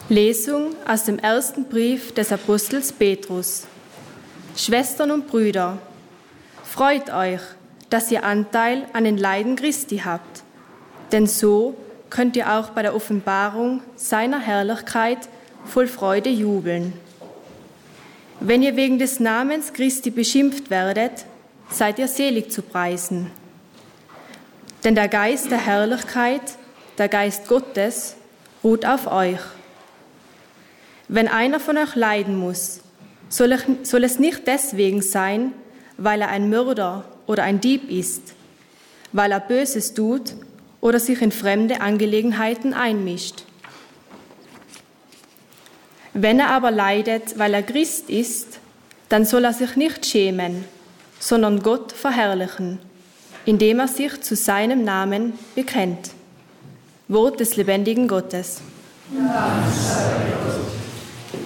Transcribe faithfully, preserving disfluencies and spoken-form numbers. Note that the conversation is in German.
Lesung aus dem ersten Brief des Apostels Petrus. Schwestern und Brüder, freut euch, dass ihr Anteil an den Leiden Christi habt, denn so könnt ihr auch bei der Offenbarung seiner Herrlichkeit voll Freude jubeln. Wenn ihr wegen des Namens Christi beschimpft werdet, seid ihr selig zu preisen. Denn der Geist der Herrlichkeit, der Geist Gottes, ruht auf euch. Wenn einer von euch leiden muss, soll, ich, soll es nicht deswegen sein, weil er ein Mörder oder ein Dieb ist, weil er Böses tut oder sich in fremde Angelegenheiten einmischt. Wenn er aber leidet, weil er Christ ist, dann soll er sich nicht schämen, sondern Gott verherrlichen, indem er sich zu seinem Namen bekennt. Wort des lebendigen Gottes. Ja.